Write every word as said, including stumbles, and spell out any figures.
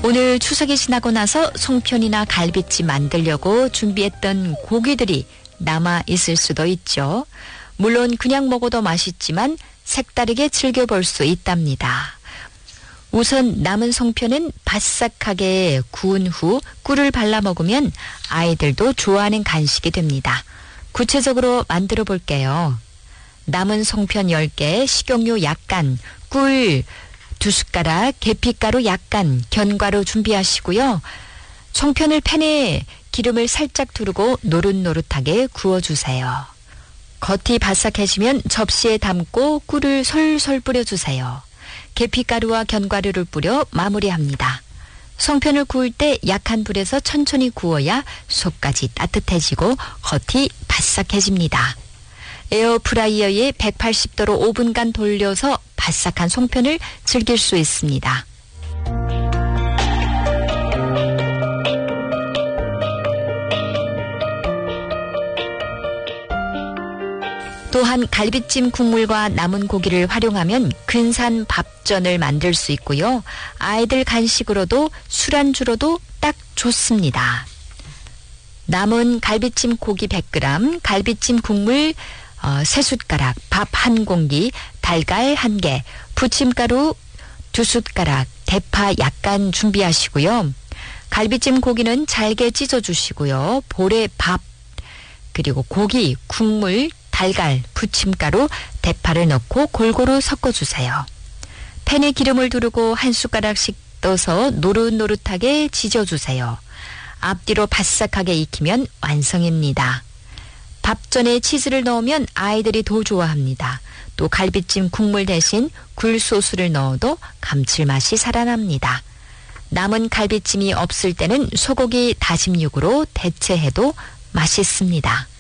오늘 추석이 지나고 나서 송편이나 갈비찜 만들려고 준비했던 고기들이 남아 있을 수도 있죠. 물론 그냥 먹어도 맛있지만 색다르게 즐겨볼 수 있답니다. 우선 남은 송편은 바싹하게 구운 후 꿀을 발라 먹으면 아이들도 좋아하는 간식이 됩니다. 구체적으로 만들어 볼게요. 남은 송편 열 개, 식용유 약간, 꿀 두 숟가락, 계피가루 약간, 견과류 준비하시고요. 송편을 팬에 기름을 살짝 두르고 노릇노릇하게 구워주세요. 겉이 바삭해지면 접시에 담고 꿀을 솔솔 뿌려주세요. 계피가루와 견과류를 뿌려 마무리합니다. 송편을 구울 때 약한 불에서 천천히 구워야 속까지 따뜻해지고 겉이 바삭해집니다. 에어프라이어에 백팔십 도로 오 분간 돌려서 바삭한 송편을 즐길 수 있습니다. 또한 갈비찜 국물과 남은 고기를 활용하면 근산 밥전을 만들 수 있고요. 아이들 간식으로도 술안주로도 딱 좋습니다. 남은 갈비찜 고기 백 그램, 갈비찜 국물 어, 세 숟가락, 밥 한 공기, 달걀 한 개, 부침가루 두 숟가락, 대파 약간 준비하시고요. 갈비찜 고기는 잘게 찢어주시고요. 볼에 밥, 그리고 고기, 국물, 달걀, 부침가루, 대파를 넣고 골고루 섞어주세요. 팬에 기름을 두르고 한 숟가락씩 떠서 노릇노릇하게 지져주세요. 앞뒤로 바싹하게 익히면 완성입니다. 밥전에 치즈를 넣으면 아이들이 더 좋아합니다. 또 갈비찜 국물 대신 굴소스를 넣어도 감칠맛이 살아납니다. 남은 갈비찜이 없을 때는 소고기 다짐육으로 대체해도 맛있습니다.